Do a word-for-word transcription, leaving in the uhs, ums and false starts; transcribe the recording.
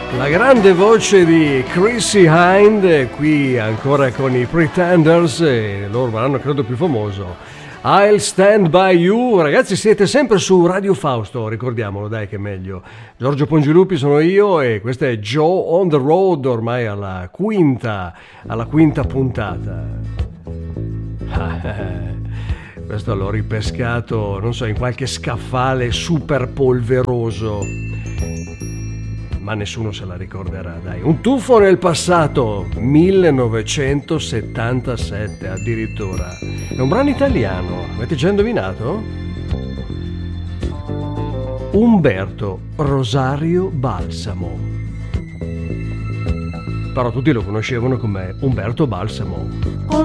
La grande voce di Chrissy Hind, qui ancora con i Pretenders, e loro l'hanno credo più famoso. I'll Stand By You. Ragazzi, siete sempre su Radio Fausto, ricordiamolo, dai, che è meglio. Giorgio Pongilupi sono io e questa è Joe on the Road, ormai alla quinta, alla quinta puntata. Questo l'ho ripescato, non so, in qualche scaffale super polveroso, ma nessuno se la ricorderà, dai. Un tuffo nel passato, millenovecentosettantasette addirittura. È un brano italiano, avete già indovinato? Umberto Rosario Balsamo. Però tutti lo conoscevano come Umberto Balsamo.